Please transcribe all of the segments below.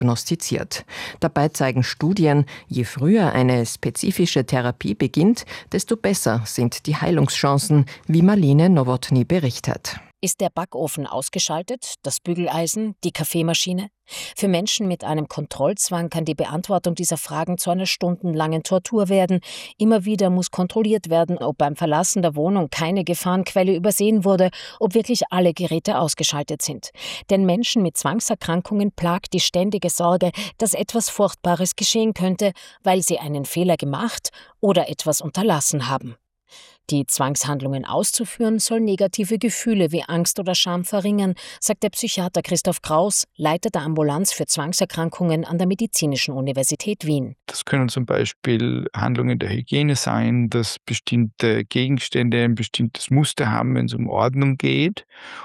diagnostiziert. Dabei zeigen Studien, je früher eine spezifische Therapie beginnt, desto besser sind die Heilungschancen, wie Marlene Nowotny berichtet. Ist der Backofen ausgeschaltet, das Bügeleisen, die Kaffeemaschine? Für Menschen mit einem Kontrollzwang kann die Beantwortung dieser Fragen zu einer stundenlangen Tortur werden. Immer wieder muss kontrolliert werden, ob beim Verlassen der Wohnung keine Gefahrenquelle übersehen wurde, ob wirklich alle Geräte ausgeschaltet sind. Denn Menschen mit Zwangserkrankungen plagt die ständige Sorge, dass etwas Furchtbares geschehen könnte, weil sie einen Fehler gemacht oder etwas unterlassen haben. Die Zwangshandlungen auszuführen soll negative Gefühle wie Angst oder Scham verringern, sagt der Psychiater Christoph Kraus, Leiter der Ambulanz für Zwangserkrankungen an der Medizinischen Universität Wien. Das können zum Beispiel Handlungen der Hygiene sein, dass bestimmte Gegenstände ein bestimmtes Muster haben, wenn es um Ordnung geht.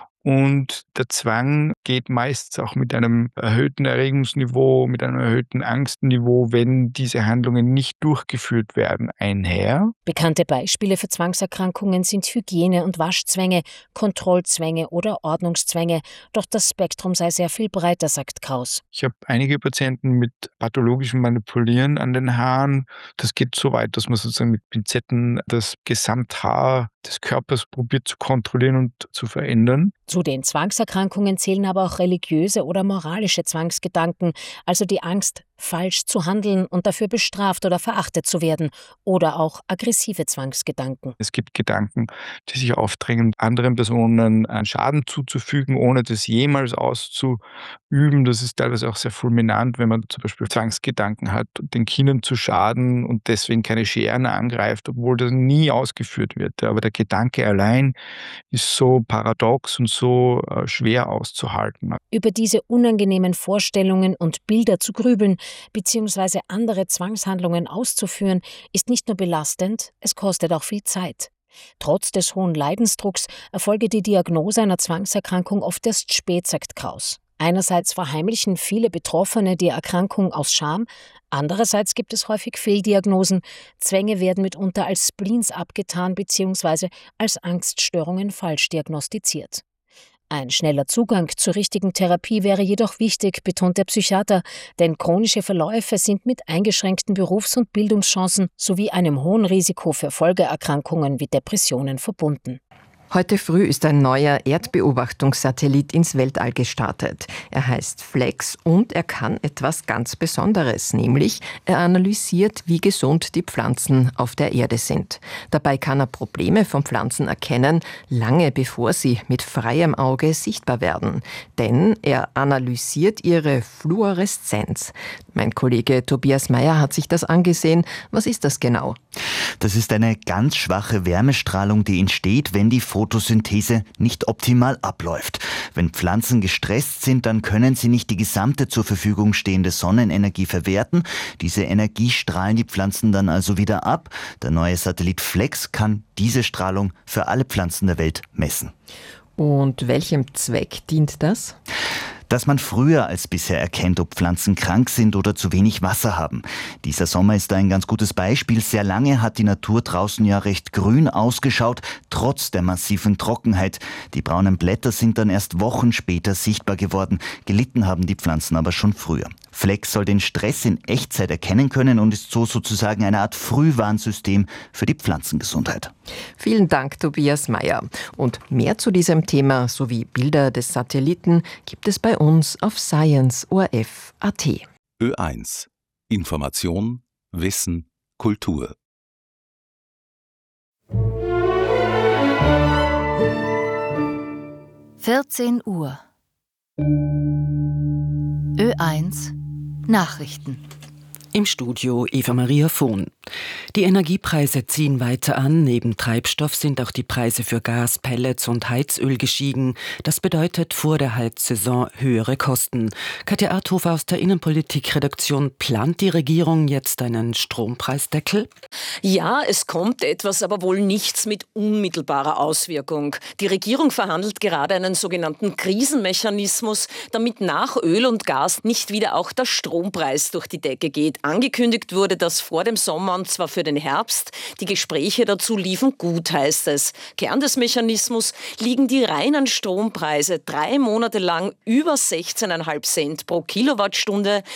Und der Zwang geht meist auch mit einem erhöhten Erregungsniveau, mit einem erhöhten Angstniveau, wenn diese Handlungen nicht durchgeführt werden, einher. Bekannte Beispiele für Zwangserkrankungen sind Hygiene- und Waschzwänge, Kontrollzwänge oder Ordnungszwänge. Doch das Spektrum sei sehr viel breiter, sagt Kraus. Ich habe einige Patienten mit pathologischem Manipulieren an den Haaren. Das geht so weit, dass man sozusagen mit Pinzetten das Gesamthaar des Körpers probiert zu kontrollieren und zu verändern. Zu den Zwangserkrankungen zählen aber auch religiöse oder moralische Zwangsgedanken, also die Angst, falsch zu handeln und dafür bestraft oder verachtet zu werden, oder auch aggressive Zwangsgedanken. Es gibt Gedanken, die sich aufdrängen, anderen Personen einen Schaden zuzufügen, ohne das jemals auszuüben. Das ist teilweise auch sehr fulminant, wenn man zum Beispiel Zwangsgedanken hat, den Kindern zu schaden und deswegen keine Scheren angreift, obwohl das nie ausgeführt wird. Aber der Gedanke allein ist so paradox und so schwer auszuhalten. Über diese unangenehmen Vorstellungen und Bilder zu grübeln bzw. andere Zwangshandlungen auszuführen, ist nicht nur belastend, es kostet auch viel Zeit. Trotz des hohen Leidensdrucks erfolge die Diagnose einer Zwangserkrankung oft erst spät, sagt Kraus. Einerseits verheimlichen viele Betroffene die Erkrankung aus Scham, andererseits gibt es häufig Fehldiagnosen. Zwänge werden mitunter als Spleens abgetan bzw. als Angststörungen falsch diagnostiziert. Ein schneller Zugang zur richtigen Therapie wäre jedoch wichtig, betont der Psychiater, denn chronische Verläufe sind mit eingeschränkten Berufs- und Bildungschancen sowie einem hohen Risiko für Folgeerkrankungen wie Depressionen verbunden. Heute früh ist ein neuer Erdbeobachtungssatellit ins Weltall gestartet. Er heißt Flex und er kann etwas ganz Besonderes, nämlich er analysiert, wie gesund die Pflanzen auf der Erde sind. Dabei kann er Probleme von Pflanzen erkennen, lange bevor sie mit freiem Auge sichtbar werden. Denn er analysiert ihre Fluoreszenz. Mein Kollege Tobias Meyer hat sich das angesehen. Was ist das genau? Das ist eine ganz schwache Wärmestrahlung, die entsteht, wenn die Photosynthese nicht optimal abläuft. Wenn Pflanzen gestresst sind, dann können sie nicht die gesamte zur Verfügung stehende Sonnenenergie verwerten. Diese Energie strahlen die Pflanzen dann also wieder ab. Der neue Satellit Flex kann diese Strahlung für alle Pflanzen der Welt messen. Und welchem Zweck dient das? Dass man früher als bisher erkennt, ob Pflanzen krank sind oder zu wenig Wasser haben. Dieser Sommer ist ein ganz gutes Beispiel. Sehr lange hat die Natur draußen ja recht grün ausgeschaut, trotz der massiven Trockenheit. Die braunen Blätter sind dann erst Wochen später sichtbar geworden. Gelitten haben die Pflanzen aber schon früher. Flex soll den Stress in Echtzeit erkennen können und ist so sozusagen eine Art Frühwarnsystem für die Pflanzengesundheit. Vielen Dank, Tobias Meyer. Und mehr zu diesem Thema sowie Bilder des Satelliten gibt es bei uns auf science.orf.at. Ö1. Information, Wissen, Kultur. (14 Uhr) Ö1 Nachrichten. Im Studio Eva-Maria Vohn. Die Energiepreise ziehen weiter an. Neben Treibstoff sind auch die Preise für Gas, Pellets und Heizöl gestiegen. Das bedeutet vor der Heizsaison höhere Kosten. Katja Arthofer aus der Innenpolitik-Redaktion. Plant die Regierung jetzt einen Strompreisdeckel? Ja, es kommt etwas, aber wohl nichts mit unmittelbarer Auswirkung. Die Regierung verhandelt gerade einen sogenannten Krisenmechanismus, damit nach Öl und Gas nicht wieder auch der Strompreis durch die Decke geht. Angekündigt wurde das vor dem Sommer Plan zwar für den Herbst, die Gespräche dazu liefen gut, heißt es. Kern des Mechanismus liegen die reinen Strompreise 3 Monate lang über 16,5 Cent pro Kilowattstunde.